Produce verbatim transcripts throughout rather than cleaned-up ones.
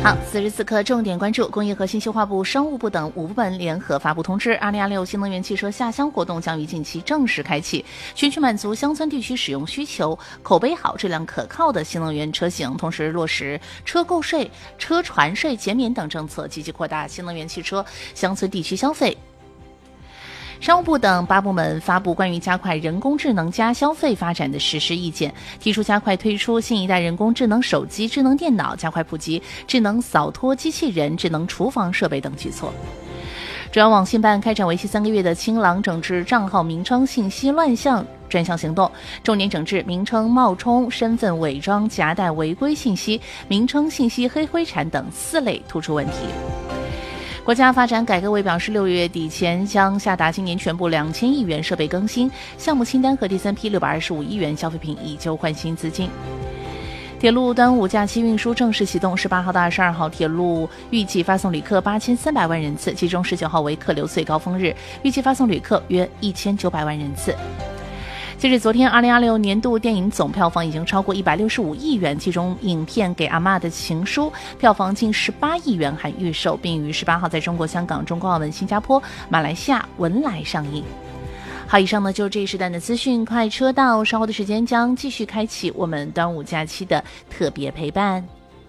好，此时此刻重点关注工业和信息化部、商务部等五部门联合发布通知，二零二六新能源汽车下乡活动将于近期正式开启，全面满足乡村地区使用需求，口碑好、质量可靠的新能源车型，同时落实车购税、车船税减免等政策，积极扩大新能源汽车乡村地区消费。商务部等八部门发布关于加快人工智能加消费发展的实施意见，提出加快推出新一代人工智能手机、智能电脑，加快普及智能扫拖机器人、智能厨房设备等举措。中央网信办开展为期三个月的清朗整治账号名称信息乱象专项行动，重点整治名称冒充、身份伪装、夹带违规信息、名称信息黑灰产等四类突出问题。国家发展改革委表示，六月底前将下达今年全部两千亿元设备更新项目清单和第三批六百二十五亿元消费品以旧换新资金。铁路端午假期运输正式启动，十八号到二十二号，铁路预计发送旅客八千三百万人次，其中十九号为客流最高峰日，预计发送旅客约一千九百万人次。截至昨天，二零二六年度电影总票房已经超过一百六十五亿元，其中影片《给阿嬷的情书》票房近十八亿元，含预售，并于十八号在中国香港、中国澳门、新加坡、马来西亚文莱上映。好，以上呢就是这一时段的资讯快车道，稍后的时间将继续开启我们端午假期的特别陪伴。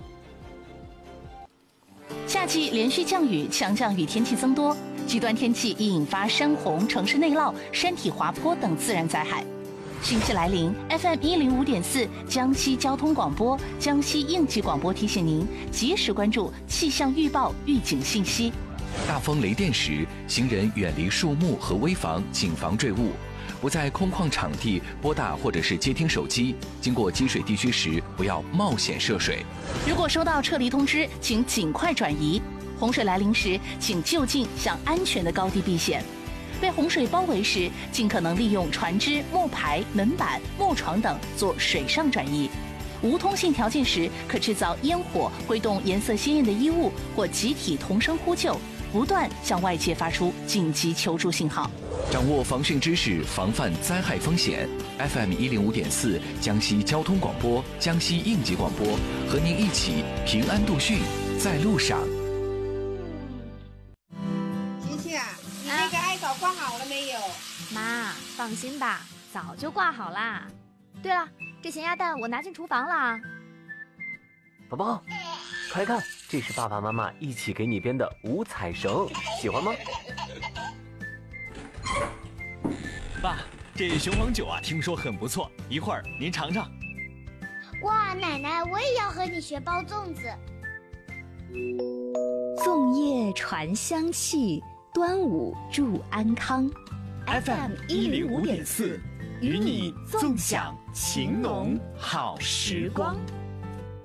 夏季连续降雨，强降雨天气增多，极端天气易引发山洪、城市内涝、山体滑坡等自然灾害。汛期来临 ，F M 一零五点四江西交通广播、江西应急广播提醒您及时关注气象预报预警信息。 大风雷电时，行人远离树木和危房，谨防坠物。不在空旷场地拨打或者是接听手机。经过积水地区时，不要冒险涉水。 如果收到撤离通知，请尽快转移。洪水来临时，请就近向安全的高地避险。被洪水包围时，尽可能利用船只、木牌、门板、木床等做水上转移。无通信条件时，可制造烟火、挥动颜色鲜艳的衣物，或集体同声呼救，不断向外界发出紧急求助信号。 掌握防汛知识，防范灾害风险。F M 一零五点四江西交通广播、江西应急广播，和您一起平安度汛，在路上。 琪琪啊，你那个爱稿挂好了没有？ 妈，放心吧，早就挂好啦。对了，这咸鸭蛋我拿进厨房了。 宝宝，快看，这是爸爸妈妈一起给你编的五彩绳，喜欢吗？ 爸，这雄黄酒啊，听说很不错，一会儿您尝尝。 哇，奶奶，我也要和你学包粽子。 粽叶传香气，端午祝安康。 F M 一零五点四，与你纵享情浓好时光。